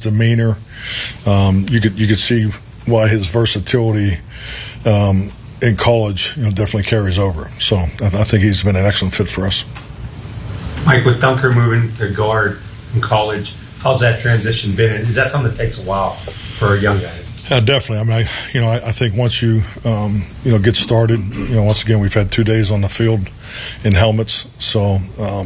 demeanor. You could see why his versatility in college, definitely carries over. So I think he's been an excellent fit for us. Mike, with Dunker moving to guard in college, how's that transition been? Is that something that takes a while for a young guy? Definitely. I mean, I think once you get started, once again we've had 2 days on the field in helmets, so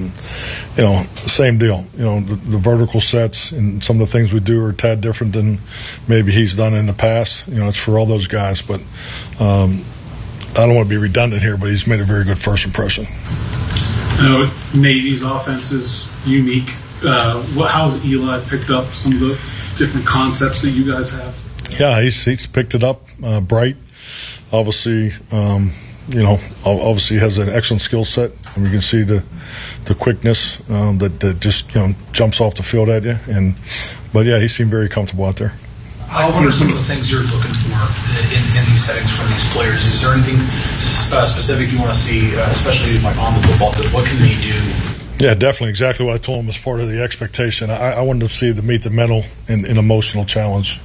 same deal. The vertical sets and some of the things we do are a tad different than maybe he's done in the past. It's for all those guys, but I don't want to be redundant here, but he's made a very good first impression. Navy's offense is unique. How's Eli picked up some of the different concepts that you guys have? Yeah, he's picked it up. Bright, obviously, obviously has an excellent skill set, and you can see the quickness that just jumps off the field at you. But yeah, he seemed very comfortable out there. What are some of the things you're looking for in these settings from these players? Is there anything specific you want to see, especially like on the football field? What can they do? Yeah, definitely. Exactly what I told him as part of the expectation. I wanted to see them meet the mental and emotional challenge.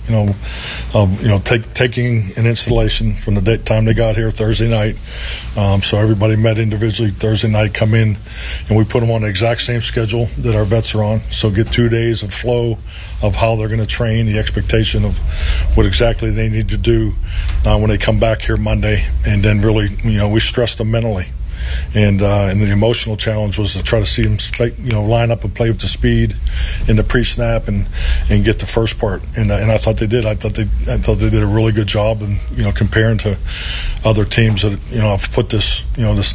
Taking an installation from the time they got here Thursday night. So everybody met individually Thursday night, come in, and we put them on the exact same schedule that our vets are on. So get 2 days of flow of how they're going to train, the expectation of what exactly they need to do when they come back here Monday, and then really, we stressed them mentally. And the emotional challenge was to try to see them, line up and play with the speed in the pre-snap and get the first part. And I thought they did. I thought they did a really good job. And comparing to other teams that have put this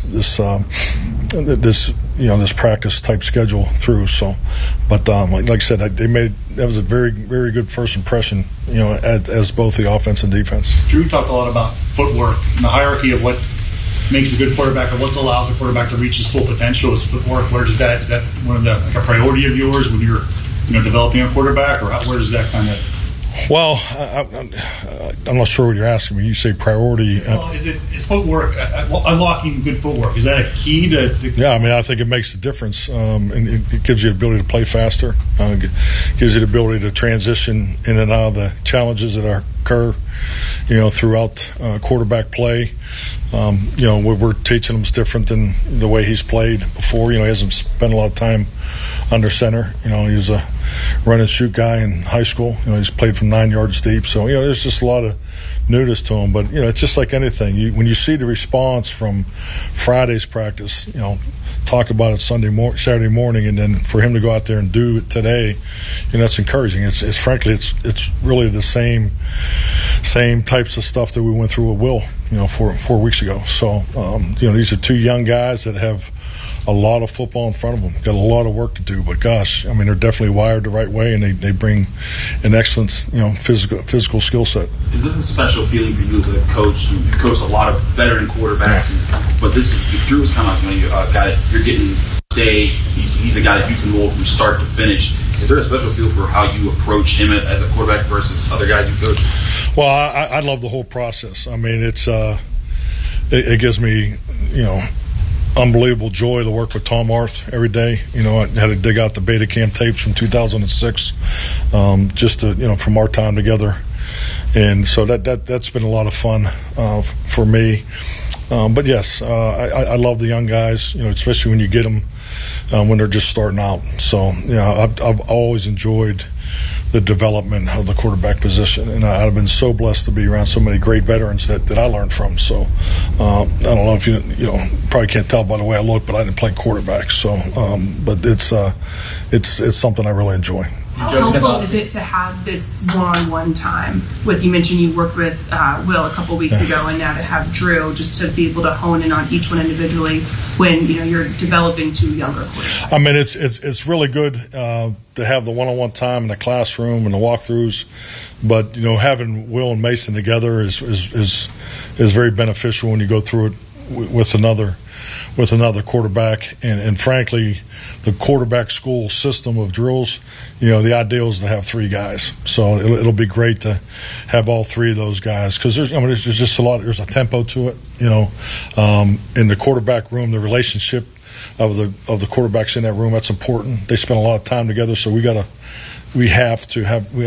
this practice type schedule through. So, but like I said, that was a very, very good first impression. As both the offense and defense. Drew talked a lot about footwork and the hierarchy of what makes a good quarterback and what allows a quarterback to reach his full potential is footwork. Where does that, is that one of the, like a priority of yours when you're developing a quarterback, or where does that kind of? Well, I'm not sure what you're asking me. You say priority. Well, is footwork, unlocking good footwork, is that a key to? Yeah, I think it makes a difference, and it gives you the ability to play faster. Gives you the ability to transition in and out of the challenges that occur, throughout quarterback play. What we're teaching him is different than the way he's played before. He hasn't spent a lot of time under center. He was a run and shoot guy in high school. He's played from 9 yards deep. So, there's just a lot of newness to him. But, it's just like anything. When you see the response from Friday's practice, talk about it Saturday morning, and then for him to go out there and do it today, that's encouraging. It's frankly, it's really the same types of stuff that we went through with Will, 4 weeks ago. So, these are two young guys that have a lot of football in front of them. Got a lot of work to do, but gosh, they're definitely wired the right way, and they bring an excellent, physical skill set. Is this a special feeling for you as a coach? You've coached a lot of veteran quarterbacks, but Drew is kind of like a guy that you're getting today. He's a guy that you can roll from start to finish. Is there a special feel for how you approach him as a quarterback versus other guys you coach? Well, I love the whole process. It gives me, unbelievable joy to work with Tom Arth every day. I had to dig out the beta camp tapes from 2006, just to, from our time together. And so that's been a lot of fun for me. But yes, I love the young guys, especially when you get them when they're just starting out. So, I've always enjoyed the development of the quarterback position, and I've been so blessed to be around so many great veterans that I learned from. So I don't know if you probably can't tell by the way I look, but I didn't play quarterback. So but it's something I really enjoy. How helpful is it to have this one-on-one time with, you mentioned you worked with Will a couple weeks ago, and now to have Drew, just to be able to hone in on each one individually when you're developing two younger players? It's really good to have the one-on-one time in the classroom and the walkthroughs, but having Will and Mason together is very beneficial when you go through it with another quarterback, and frankly, the quarterback school system of drills, the ideal is to have 3 guys. So it'll be great to have all 3 of those guys, because there's just a lot. There's a tempo to it, in the quarterback room, the relationship of the quarterbacks in that room, that's important. They spend a lot of time together, so we have to have